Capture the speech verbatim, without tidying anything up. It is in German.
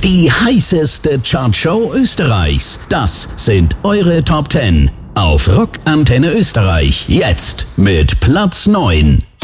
Die heißeste Chartshow Österreichs. Das sind eure Top zehn. Auf Rock Antenne Österreich. Jetzt mit Platz neun.